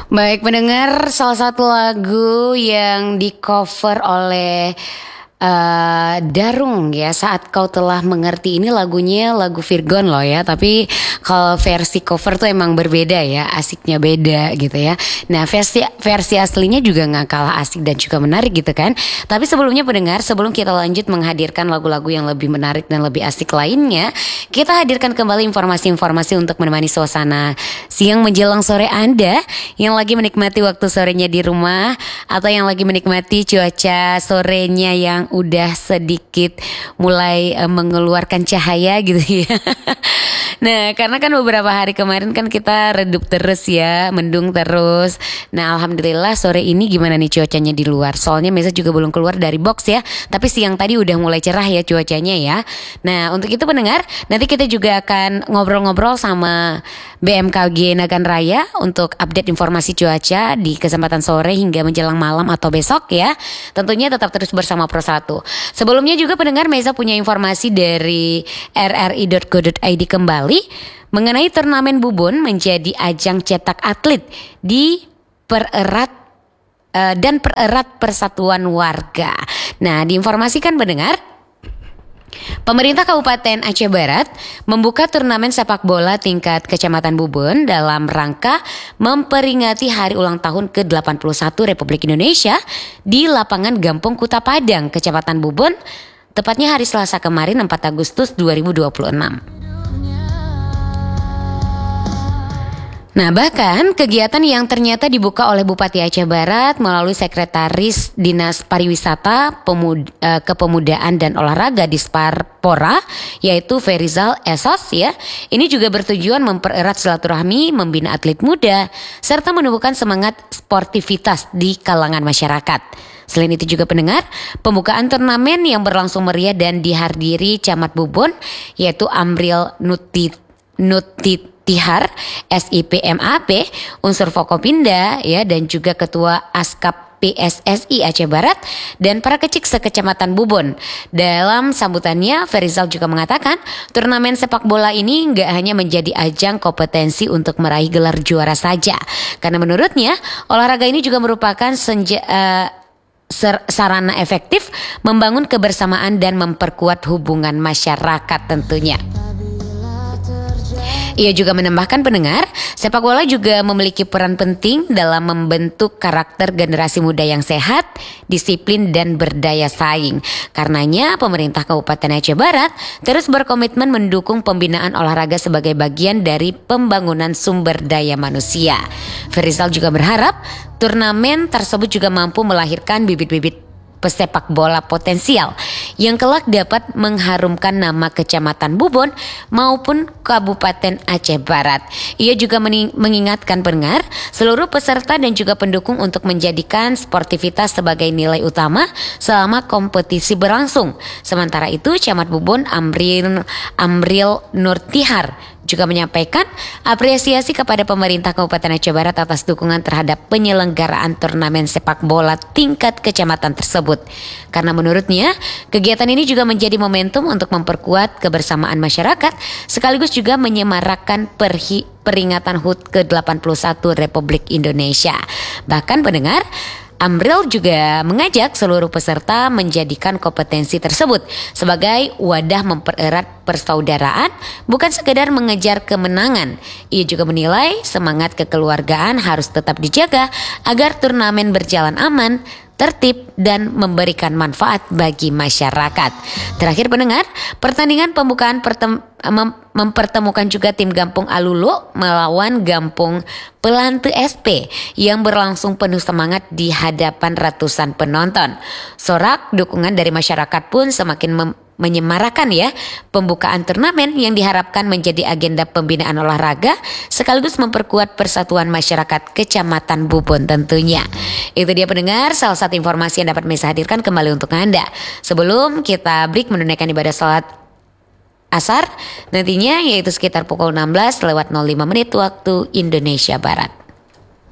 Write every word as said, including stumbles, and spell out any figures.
Baik pendengar, salah satu lagu yang di cover oleh uh, Darung ya, Saat Kau Telah Mengerti. Ini lagunya lagu Virgon loh ya, tapi kalau versi cover tuh emang berbeda ya, asiknya beda gitu ya. Nah versi versi aslinya juga gak kalah asik dan juga menarik gitu kan. Tapi sebelumnya pendengar, sebelum kita lanjut menghadirkan lagu-lagu yang lebih menarik dan lebih asik lainnya, kita hadirkan kembali informasi-informasi untuk menemani suasana siang menjelang sore Anda yang lagi menikmati waktu sorenya di rumah, atau yang lagi menikmati cuaca sorenya yang udah sedikit mulai uh, mengeluarkan cahaya gitu ya. Nah karena kan beberapa hari kemarin kan kita redup terus ya, mendung terus. Nah alhamdulillah sore ini gimana nih cuacanya di luar? Soalnya Mesa juga belum keluar dari box ya, tapi siang tadi udah mulai cerah ya cuacanya ya. Nah untuk itu pendengar, nanti kita juga akan ngobrol-ngobrol sama B M K G Nagan Raya untuk update informasi cuaca di kesempatan sore hingga menjelang malam atau besok ya. Tentunya tetap terus bersama Pro satu. Sebelumnya juga pendengar, Mesa punya informasi dari r r i dot co dot i d kembali mengenai turnamen Bubon menjadi ajang cetak atlet di pererat uh, dan pererat persatuan warga. Nah, diinformasikan pendengar, pemerintah Kabupaten Aceh Barat membuka turnamen sepak bola tingkat Kecamatan Bubon dalam rangka memperingati hari ulang tahun ke delapan puluh satu Republik Indonesia di lapangan Gampong Kuta Padang, Kecamatan Bubon, tepatnya hari Selasa kemarin empat Agustus dua ribu dua puluh enam. Nah bahkan kegiatan yang ternyata dibuka oleh Bupati Aceh Barat melalui Sekretaris Dinas Pariwisata, Pemuda, Kepemudaan dan Olahraga Disparpora, yaitu Ferizal Esos ya. Ini juga bertujuan mempererat silaturahmi, membina atlet muda, serta menumbuhkan semangat sportivitas di kalangan masyarakat. Selain itu juga pendengar, pembukaan turnamen yang berlangsung meriah dan dihadiri Camat Bubon, yaitu Amril Nutit Nutit Tihar, S I P M A P, unsur Forkopimda ya, dan juga Ketua Askap P S S I Aceh Barat dan para kecik sekecamatan Bubon. Dalam sambutannya, Ferizal juga mengatakan turnamen sepak bola ini nggak hanya menjadi ajang kompetensi untuk meraih gelar juara saja, karena menurutnya olahraga ini juga merupakan senja, uh, sarana efektif membangun kebersamaan dan memperkuat hubungan masyarakat tentunya. Ia juga menambahkan pendengar, sepak bola juga memiliki peran penting dalam membentuk karakter generasi muda yang sehat, disiplin dan berdaya saing. Karenanya pemerintah Kabupaten Aceh Barat terus berkomitmen mendukung pembinaan olahraga sebagai bagian dari pembangunan sumber daya manusia. Ferizal juga berharap turnamen tersebut juga mampu melahirkan bibit-bibit pesepak bola potensial yang kelak dapat mengharumkan nama Kecamatan Bubon maupun Kabupaten Aceh Barat. Ia juga mengingatkan pendengar, seluruh peserta dan juga pendukung untuk menjadikan sportivitas sebagai nilai utama selama kompetisi berlangsung. Sementara itu, Camat Bubon Amril Amril Nurtihar juga menyampaikan apresiasi kepada pemerintah Kabupaten Aceh Barat atas dukungan terhadap penyelenggaraan turnamen sepak bola tingkat kecamatan tersebut. Karena menurutnya, kegiatan ini juga menjadi momentum untuk memperkuat kebersamaan masyarakat sekaligus juga menyemarakan perhi, peringatan H U T ke delapan puluh satu Republik Indonesia. Bahkan pendengar, Amril juga mengajak seluruh peserta menjadikan kompetensi tersebut sebagai wadah mempererat persaudaraan, bukan sekedar mengejar kemenangan. Ia juga menilai semangat kekeluargaan harus tetap dijaga agar turnamen berjalan aman, tertib dan memberikan manfaat bagi masyarakat. Terakhir pendengar, pertandingan pembukaan pertem- mem- mempertemukan juga tim Gampong Alulo melawan Gampong Pelante S P yang berlangsung penuh semangat di hadapan ratusan penonton. Sorak dukungan dari masyarakat pun semakin mem- menyemarakan ya pembukaan turnamen yang diharapkan menjadi agenda pembinaan olahraga sekaligus memperkuat persatuan masyarakat Kecamatan Bubon tentunya. Itu dia pendengar, salah satu informasi yang dapat Mesa hadirkan kembali untuk Anda. Sebelum kita break menunaikan ibadah salat asar nantinya, yaitu sekitar pukul enam belas lewat nol lima menit waktu Indonesia Barat.